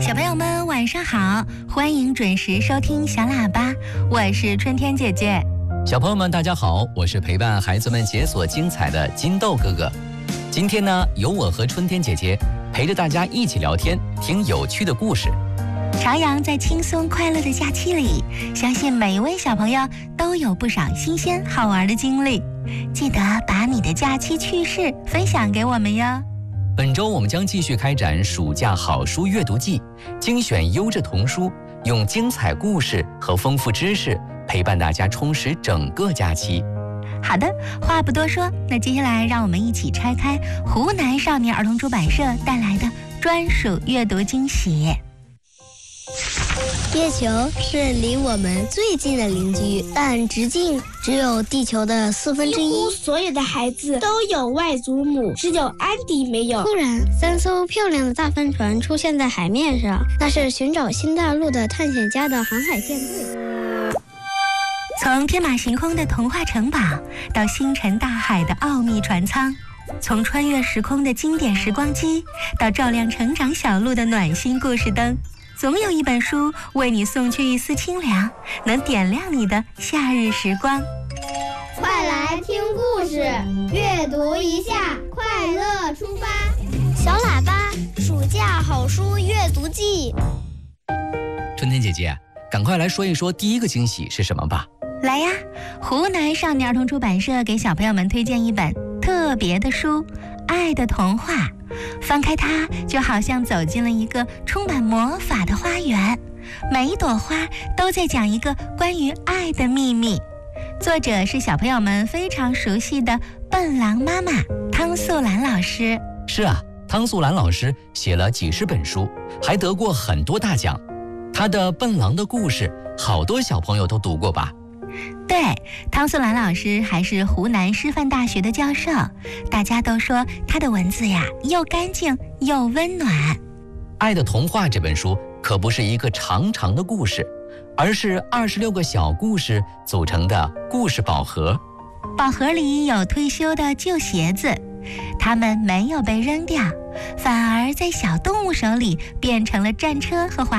小朋友们晚上好，欢迎准时收听小喇叭，我是春天姐姐。 小朋友们大家好，我是陪伴孩子们解锁精彩的金豆哥哥。今天呢，由我和春天姐姐陪着大家一起聊天，听有趣的故事。 徜徉在轻松快乐的假期里，相信每一位小朋友都有不少新鲜好玩的经历。记得把你的假期趣事分享给我们哟。 本周我们将继续开展暑假好书阅读季，精选优质童书，用精彩故事和丰富知识陪伴大家充实整个假期。 好的，话不多说，那接下来让我们一起拆开湖南少年儿童出版社带来的专属阅读惊喜。 月球是离我们最近的邻居，但直径只有地球的1/4。 几乎所有的孩子都有外祖母，只有安迪没有。 突然，3艘漂亮的大帆船出现在海面上，那是寻找新大陆的探险家的航海舰队。 从天马行空的童话城堡到星辰大海的奥秘船舱，从穿越时空的经典时光机到照亮成长小路的暖心故事灯，总有一本书为你送去一丝清凉，能点亮你的夏日时光。 快来听故事，阅读一下，快乐出发。 小喇叭暑假好书阅读季。 春天姐姐，赶快来说一说第一个惊喜是什么吧。 来呀，湖南少年儿童出版社给小朋友们推荐一本特别的书《爱的童话》，翻开它就好像走进了一个充满魔法的花园，每一朵花都在讲一个关于爱的秘密。作者是小朋友们非常熟悉的笨狼妈妈汤素兰老师。 是啊，汤素兰老师写了几十本书，还得过很多大奖。她的笨狼的故事，好多小朋友都读过吧？ 对，汤素兰老师还是湖南师范大学的教授，大家都说他的文字呀又干净又温暖。《 爱的童话》这本书可不是一个长长的故事，而是26个小故事组成的故事宝盒。 宝盒里有退休的旧鞋子，它们没有被扔掉，反而在小动物手里变成了战车和滑